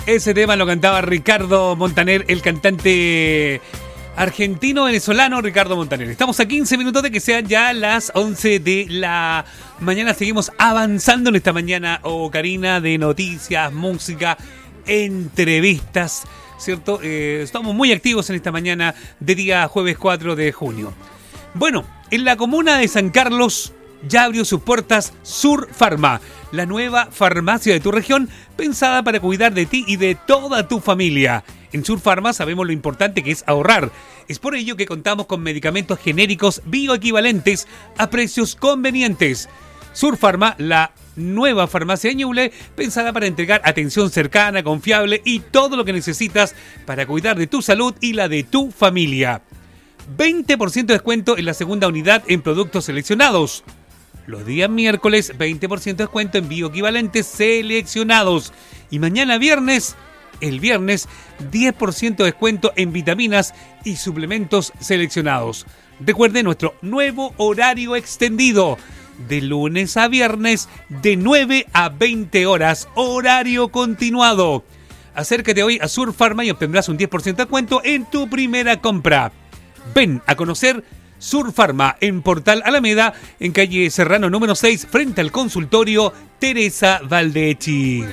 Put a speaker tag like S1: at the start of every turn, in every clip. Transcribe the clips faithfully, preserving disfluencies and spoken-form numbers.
S1: Ese tema lo cantaba Ricardo Montaner, el cantante argentino-venezolano Ricardo Montaner. Estamos a quince minutos de que sean ya las once de la mañana. Seguimos avanzando en esta mañana, oh, Karina, de noticias, música, entrevistas, ¿cierto? Eh, estamos muy activos en esta mañana de día jueves cuatro de junio. Bueno, en la comuna de San Carlos ya abrió sus puertas Sur Farma, la nueva farmacia de tu región pensada para cuidar de ti y de toda tu familia. En Sur Farma sabemos lo importante que es ahorrar. Es por ello que contamos con medicamentos genéricos bioequivalentes a precios convenientes. Sur Farma, la nueva farmacia de Ñuble, pensada para entregar atención cercana, confiable y todo lo que necesitas para cuidar de tu salud y la de tu familia. veinte por ciento de descuento en la segunda unidad en productos seleccionados. Los días miércoles, veinte por ciento de descuento en bioequivalentes seleccionados. Y mañana viernes, el viernes, diez por ciento de descuento en vitaminas y suplementos seleccionados. Recuerde nuestro nuevo horario extendido. De lunes a viernes, de nueve a veinte horas, horario continuado. Acércate hoy a Sur Farma y obtendrás un diez por ciento de descuento en tu primera compra. Ven a conocer Sur Farma en Portal Alameda, en calle Serrano número seis, frente al consultorio Teresa Valdechi.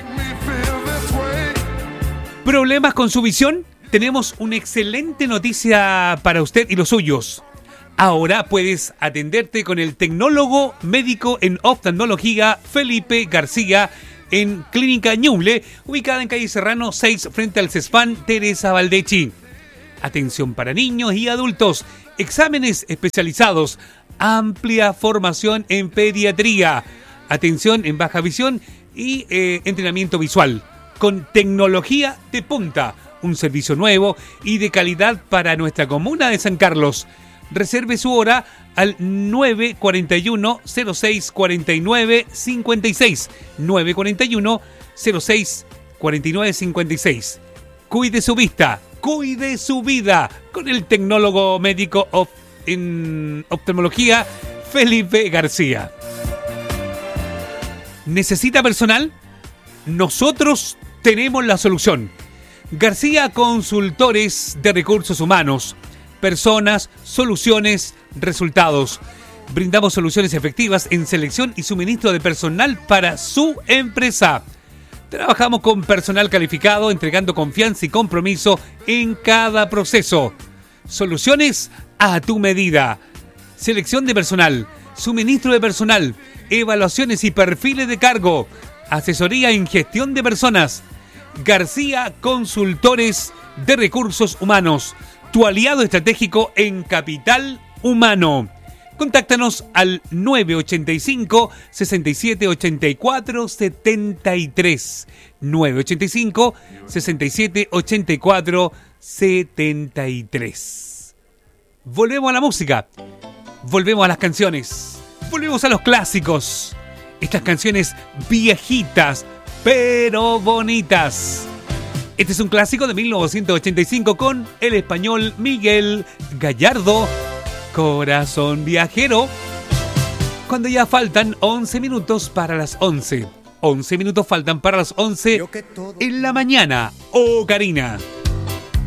S1: ¿Problemas con su visión? Tenemos una excelente noticia para usted y los suyos. Ahora puedes atenderte con el tecnólogo médico en oftalmología Felipe García en Clínica Ñuble, ubicada en calle Serrano seis, frente al CESFAN Teresa Valdechi. Atención para niños y adultos, exámenes especializados, amplia formación en pediatría, atención en baja visión y eh, entrenamiento visual, con tecnología de punta, un servicio nuevo y de calidad para nuestra comuna de San Carlos. Reserve su hora al nueve cuatro uno, cero seis cuatro nueve cinco seis, nueve cuatro uno, cero seis cuatro nueve cinco seis. Cuide su vista, cuide su vida con el tecnólogo médico of, en oftalmología Felipe García. ¿Necesita personal? Nosotros tenemos la solución. García Consultores de Recursos Humanos. Personas, soluciones, resultados. Brindamos soluciones efectivas en selección y suministro de personal para su empresa. Trabajamos con personal calificado, entregando confianza y compromiso en cada proceso. Soluciones a tu medida. Selección de personal, suministro de personal, evaluaciones y perfiles de cargo, asesoría en gestión de personas. García Consultores de Recursos Humanos, tu aliado estratégico en capital humano. Contáctanos al nueve ocho cinco, seis siete ocho cuatro, siete tres. nueve ocho cinco, seis siete ocho cuatro, siete tres. Volvemos a la música. Volvemos a las canciones. Volvemos a los clásicos. Estas canciones viejitas, pero bonitas. Este es un clásico de mil novecientos ochenta y cinco con el español Miguel Gallardo, Corazón Viajero. Cuando ya faltan once minutos para las once. once minutos faltan para las once en la mañana. Oh, Karina.